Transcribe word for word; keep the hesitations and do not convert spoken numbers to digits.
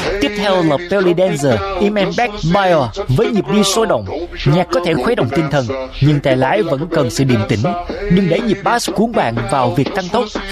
Tiếp theo là Belly Dancer, Imanbek Meyer với nhịp đi sôi động. Nhạc có thể khuấy động tinh thần, nhưng tay lái vẫn cần sự điềm tĩnh. Đừng để nhịp bass cuốn bạn vào việc tăng tốc